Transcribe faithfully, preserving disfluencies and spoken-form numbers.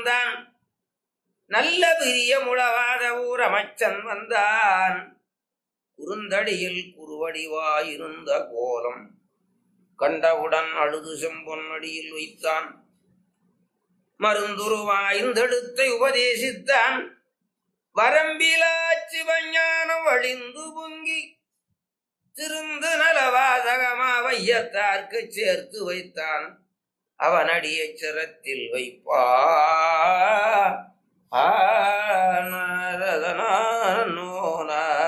வந்தான். நல்ல பிரிய முழவாத ஊர் அமைச்சன் வந்தான். குறுந்தடியில் குறுவடிவாயிருந்த கோலம் கண்டவுடன் அழுது செம்பொன்னடியில் வைத்தான். மருந்துருவாய்ந்தெடுத்தை உபதேசித்தான். வரம்பிலா சிவஞானம் வழிந்து பொங்கி திருந்து நலவாதகமா வையத்தார்க்கு சேர்த்து வைத்தான். அவனடிய சிரத்தில் வைப்பா நோன